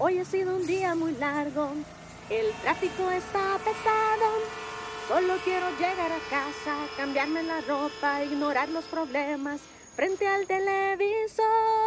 Hoy ha sido un día muy largo, el tráfico está pesado. Solo quiero llegar a casa, cambiarme la ropa, ignorar los problemas frente al televisor.